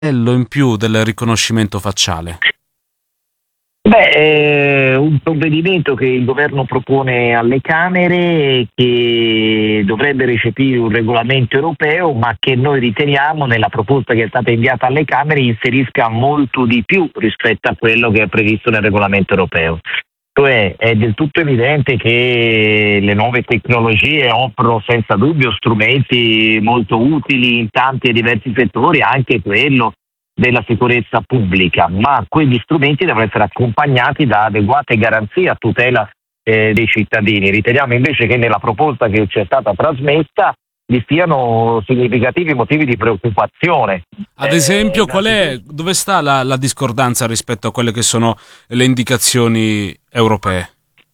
in più del riconoscimento facciale? È un provvedimento che il governo propone alle Camere, che dovrebbe recepire un regolamento europeo, ma che noi riteniamo, nella proposta che è stata inviata alle Camere, inserisca molto di più rispetto a quello che è previsto nel regolamento europeo. Cioè è del tutto evidente che le nuove tecnologie offrono senza dubbio strumenti molto utili in tanti e diversi settori, anche quello della sicurezza pubblica, ma quegli strumenti devono essere accompagnati da adeguate garanzie a tutela dei cittadini. Riteniamo invece che nella proposta che ci è stata trasmessa vi siano significativi motivi di preoccupazione. Ad esempio, dove sta la discordanza rispetto a quelle che sono le indicazioni europee?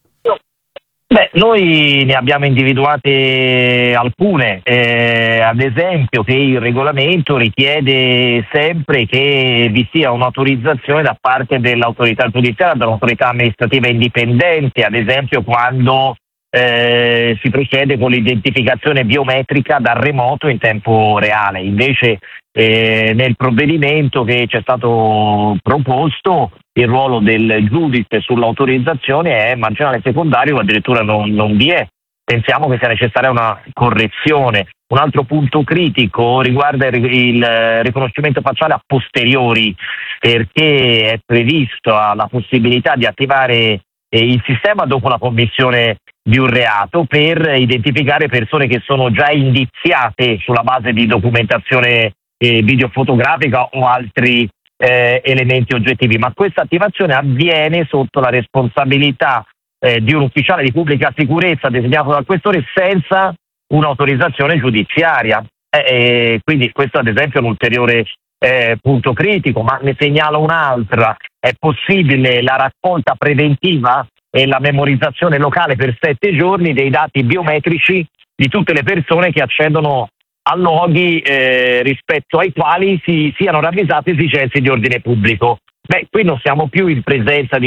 Noi ne abbiamo individuate alcune, ad esempio che il regolamento richiede sempre che vi sia un'autorizzazione da parte dell'autorità giudiziaria, dall'autorità amministrativa indipendente, ad esempio quando si procede con l'identificazione biometrica da remoto in tempo reale. Invece nel provvedimento che ci è stato proposto il ruolo del giudice sull'autorizzazione è marginale, secondario o addirittura non vi è. Pensiamo che sia necessaria una correzione. Un altro punto critico riguarda il riconoscimento facciale a posteriori, perché è prevista la possibilità di attivare il sistema dopo la commissione di un reato per identificare persone che sono già indiziate sulla base di documentazione videofotografica o altri elementi oggettivi, ma questa attivazione avviene sotto la responsabilità di un ufficiale di pubblica sicurezza designato dal questore senza un'autorizzazione giudiziaria. Quindi questo ad esempio è un ulteriore punto critico, ma ne segnalo un'altra. È possibile la raccolta preventiva e la memorizzazione locale per 7 giorni dei dati biometrici di tutte le persone che accedono a luoghi rispetto ai quali si siano ravvisate esigenze di ordine pubblico. Qui non siamo più in presenza,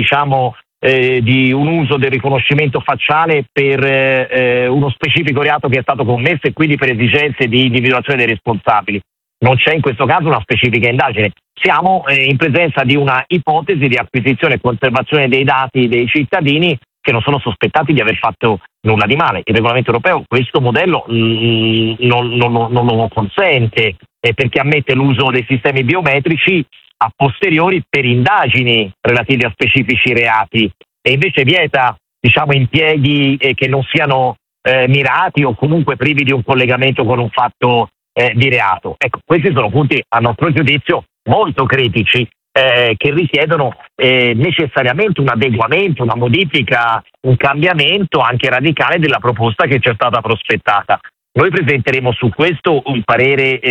di un uso del riconoscimento facciale per uno specifico reato che è stato commesso e quindi per esigenze di individuazione dei responsabili. Non c'è in questo caso una specifica indagine. Siamo in presenza di una ipotesi di acquisizione e conservazione dei dati dei cittadini che non sono sospettati di aver fatto nulla di male. Il regolamento europeo questo modello non lo consente, perché ammette l'uso dei sistemi biometrici a posteriori per indagini relative a specifici reati e invece vieta impieghi che non siano mirati o comunque privi di un collegamento con un fatto di reato. Ecco, questi sono punti a nostro giudizio molto critici che richiedono necessariamente un adeguamento, una modifica, un cambiamento anche radicale della proposta che ci è stata prospettata. Noi presenteremo su questo un parere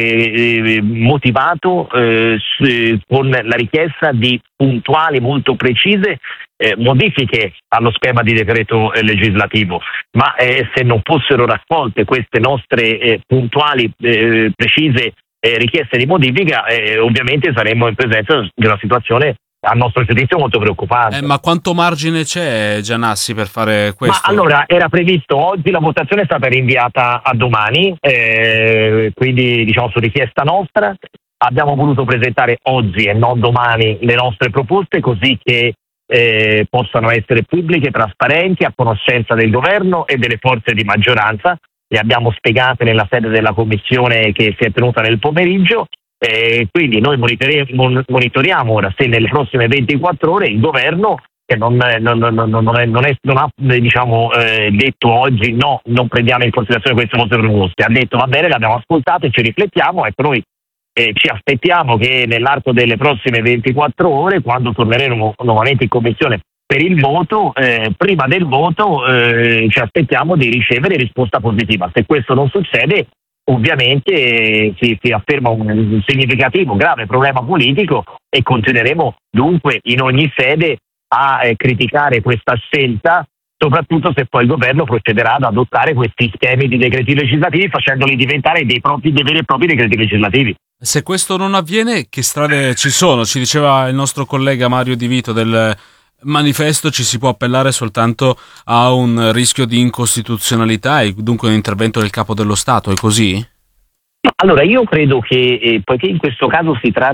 motivato con la richiesta di puntuali, molto precise modifiche allo schema di decreto legislativo, ma se non fossero raccolte queste nostre puntuali, precise richieste di modifica, ovviamente saremmo in presenza di una situazione a nostro giudizio molto preoccupante. Ma quanto margine c'è, Gianassi, per fare questo? Ma allora era previsto oggi, la votazione è stata rinviata a domani, quindi su richiesta nostra abbiamo voluto presentare oggi e non domani le nostre proposte, così che possano essere pubbliche, trasparenti, a conoscenza del governo e delle forze di maggioranza. Le abbiamo spiegate nella sede della commissione che si è tenuta nel pomeriggio. Quindi noi monitoriamo ora se nelle prossime 24 ore il governo, che non ha detto oggi no, non prendiamo in considerazione queste vostre proposte, ha detto va bene, le abbiamo ascoltate, ci riflettiamo. Ecco, noi ci aspettiamo che nell'arco delle prossime 24 ore, quando torneremo nuovamente in commissione per il voto, prima del voto ci aspettiamo di ricevere risposta positiva. Se questo non succede, ovviamente si afferma un significativo, grave problema politico e continueremo dunque in ogni sede a criticare questa scelta, soprattutto se poi il governo procederà ad adottare questi schemi di decreti legislativi facendoli diventare dei veri e propri decreti legislativi. Se questo non avviene, che strade ci sono? Ci diceva il nostro collega Mario Di Vito del manifesto, ci si può appellare soltanto a un rischio di incostituzionalità e dunque un intervento del capo dello Stato, è così? Ma allora io credo che poiché in questo caso si tratta